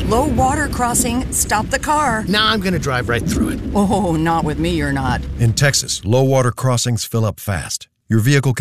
Low water crossing. Stop the car. Nah, I'm going to drive right through it. Oh, not with me, you're not. In Texas, low water crossings fill up fast. Your vehicle